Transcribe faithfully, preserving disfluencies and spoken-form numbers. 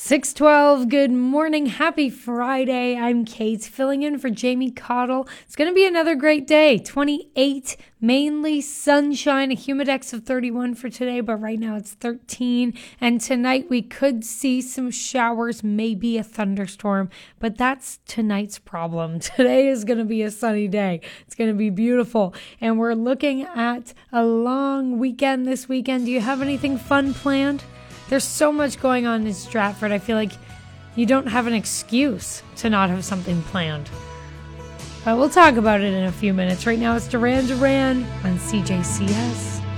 six twelve, good morning, happy Friday. I'm Kate, filling in for Jamie Cottle. It's going to be another great day. twenty-eight, mainly sunshine, a humidex of thirty-one for today, but right now it's thirteen. And tonight we could see some showers, maybe a thunderstorm, but that's tonight's problem. Today is going to be a sunny day. It's going to be beautiful. And we're looking at a long weekend this weekend. Do you have anything fun planned? There's so much going on in Stratford. I feel like you don't have an excuse to not have something planned. But we'll talk about it in a few minutes. Right now it's Duran Duran on C J C S.